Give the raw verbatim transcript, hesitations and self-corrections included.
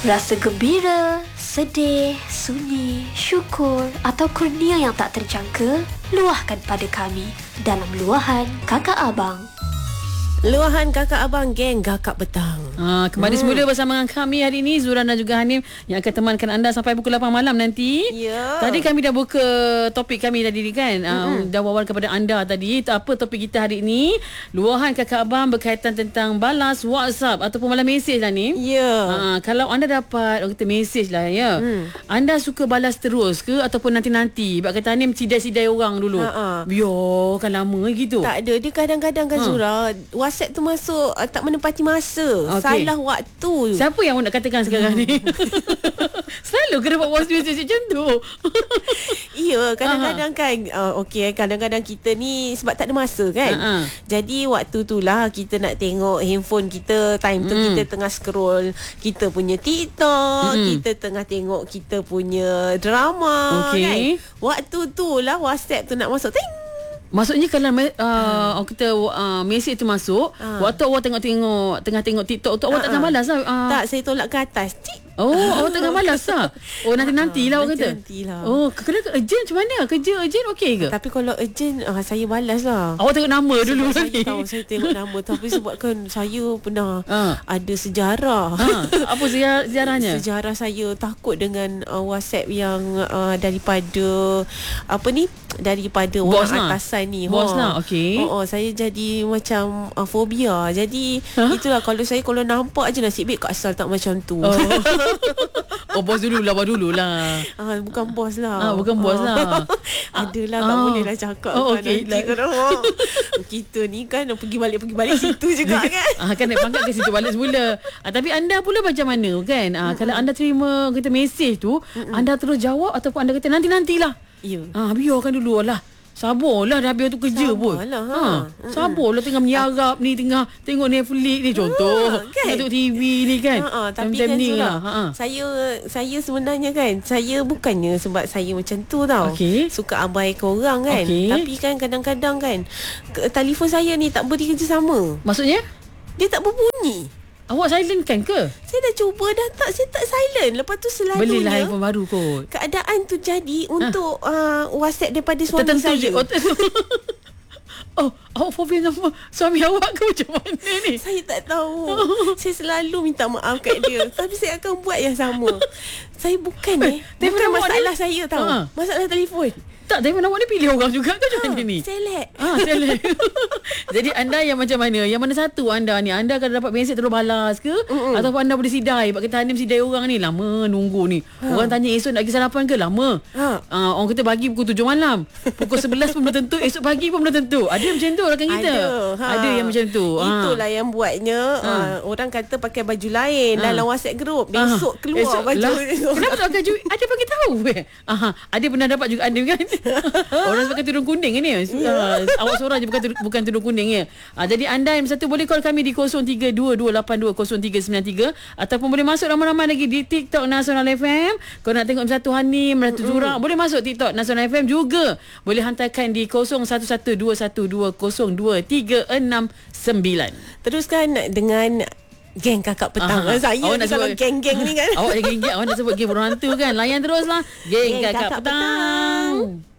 Rasa gembira, sedih, sunyi, syukur atau kurnia yang tak terjangka, luahkan pada kami dalam Luahan Kakak Abang. Luahan Kakak Abang, geng Kakak Petang. Ha, kembali hmm. semula bersama dengan kami hari ini, Zuran dan juga Hanim, yang akan temankan anda sampai pukul lapan malam nanti. Ya. Tadi kami dah buka topik kami tadi kan. Mm-hmm. Uh, dah wawan kepada anda tadi. Apa topik kita hari ini? Luahan Kakak Abang berkaitan tentang balas WhatsApp ataupun balas mesej lah ni. Ya. Uh, kalau anda dapat orang kata mesej lah ya. Hmm. Anda suka balas terus ke ataupun nanti-nanti? Sebab kata Hanim sidai-sidai orang dulu. Ha-ha. Biar kan lama gitu. Tak ada. Dia kadang-kadang kan ha. Zura, WhatsApp tu masuk uh, tak menepati masa. Okay. Salah waktu. Siapa yang nak katakan sekarang ni? Selalu kena buat voice message macam tu. Ya, kadang-kadang kan uh, okey, kadang-kadang kita ni sebab tak ada masa kan. Aha. Jadi waktu tu lah kita nak tengok handphone kita, time tu mm. kita tengah scroll kita punya TikTok, mm. kita tengah tengok kita punya drama okay. kan. Waktu tu lah WhatsApp tu nak masuk. Ting. Maksudnya kalau uh, uh. kita uh, mesej tu masuk, uh. waktu awak tengok-tengok tengah tengok TikTok tu, awak uh-uh. tak akan balas lah. Uh. Tak, saya tolak ke atas. Cik. Oh, awak tengah balas lah. Oh, nanti-nantilah awak kata. Nanti-nantilah. Oh, kena urgent macam mana? Kerja urgent okey ke? Tapi kalau urgent, uh, saya balas lah. Awak tengok nama sebab dulu saya lagi. tahu, saya tengok nama. Tapi sebabkan saya pernah uh. ada sejarah. Uh. Apa sejarah, sejarahnya? Sejarah saya takut dengan uh, WhatsApp yang uh, daripada apa ni? Daripada Bos orang lah. atasan ni. Bos lah, okey. Oh, oh, saya jadi macam uh, fobia. Jadi huh? itulah kalau saya kalau nampak aje nasib baik kat asal tak macam tu. Oh, oh bos dulu lah, bos dulu lah. Ah, bukan bos lah. Ah, bukan bos ah. lah. Adalah ah. tak boleh lah cakap. Oh, kan okey. nanti kan, oh. Kita ni kan pergi balik pergi balik situ juga kan. Ah, kan naik pangkat ke situ balik semula. Ah, tapi anda pula macam mana kan? Ah, kalau anda terima kita mesej tu, Mm-mm. anda terus jawab ataupun anda kata nanti-nantilah. Ya. Ah, biarkan dulu lah. Sabarlah dah biar tu kerja pun. Sabarlah. Ha. ha. Sabarlah tengah menyarap ni, tengah tengok Netflix ni contoh. Ha, kan? Tengok T V ni kan. Ha, ha. Tapi macam kan ni Zura, lah. Ha. Saya saya sebenarnya kan, saya bukannya sebab saya macam tu tau. Okay. Suka abaikan orang kan. Okay. Tapi kan kadang-kadang kan ke, telefon saya ni tak beri kerjasama. Maksudnya? Dia tak berbunyi. Awak silent kan ke? Saya dah cuba dah tak, saya tak silent. Lepas tu selalunya belilah handphone baru kot. Keadaan tu jadi untuk ha. uh, WhatsApp daripada suami tertentu saya. Je. Oh, oh, awak fobia nama suami awak ke macam mana ni? Saya tak tahu. Saya selalu minta maaf kat dia. Tapi saya akan buat yang sama. Saya bukan eh. Bukan masalah ni? Saya tahu. Ha. Masalah telefon. Tak, telefon awak ni pilih orang juga ke macam mana ni? Select. Ah, select. Jadi anda yang macam mana? Yang mana satu anda ni? Anda kalau dapat mesej terus balas ke? Mm-mm. Ataupun anda boleh sidai? Sebab kita Hanim sidai orang ni. Lama nunggu ni. Ha. Orang tanya esok nak pergi sarapan ke? Lama. Ha. Ah, orang kata bagi pukul tujuh malam. Pukul sebelas pun belum tentu. Esok pagi pun belum tentu. Ada yang macam tu rakan kita. Ada. Ha. Ada yang macam tu. Itulah ha. yang buatnya. Ha. Uh, orang kata pakai baju lain ha. dalam WhatsApp group. Besok ha. keluar esok baju. Lah. Kenapa tak pakai baju? Ada bagi tahu eh? Aha. Ada pernah dapat juga ada kan? Orang pakai tudung kuning ni. Yeah. Uh, awak seorang je bukan tudung, bukan tudung kuning ya. Uh, jadi anda yang satu boleh call kami di kosong tiga dua dua lapan dua kosong tiga sembilan tiga ataupun boleh masuk ramai-ramai lagi di TikTok Nasional F M. Kalau nak tengok satu Hanim, satu Zura, mm-hmm. boleh masuk TikTok Nasional F M juga. Boleh hantarkan di kosong satu satu dua satu dua kosong dua tiga enam sembilan. Teruskan dengan geng Kakak Petang. Aha. Saya awak nak sebut geng-geng ni kan. Awak geng-geng, awak nak sebut geng burung hantu kan. Layan teruslah geng, geng Kakak, Kakak Petang. Petang.